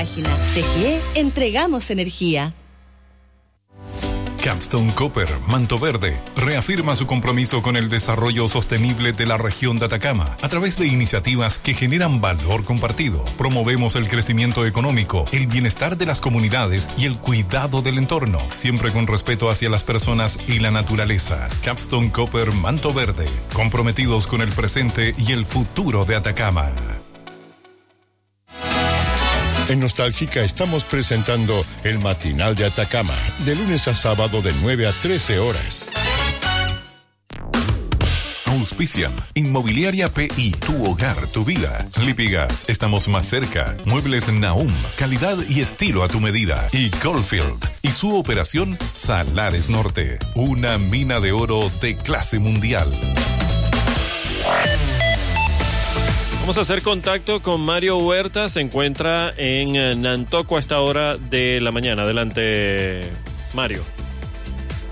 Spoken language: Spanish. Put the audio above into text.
página. CGE, entregamos energía. Capstone Copper, Manto Verde, reafirma su compromiso con el desarrollo sostenible de la región de Atacama a través de iniciativas que generan valor compartido. Promovemos el crecimiento económico, el bienestar de las comunidades y el cuidado del entorno, siempre con respeto hacia las personas y la naturaleza. Capstone Copper, Manto Verde, comprometidos con el presente y el futuro de Atacama. En Nostálgica estamos presentando el Matinal de Atacama, de lunes a sábado de 9 a 13 horas. Auspician Inmobiliaria PI, tu hogar, tu vida. Lipigas, estamos más cerca. Muebles Nahum, calidad y estilo a tu medida. Y Coalfield y su operación Salares Norte, una mina de oro de clase mundial. Vamos a hacer contacto con Mario Huerta, se encuentra en Nantoco a esta hora de la mañana. Adelante, Mario.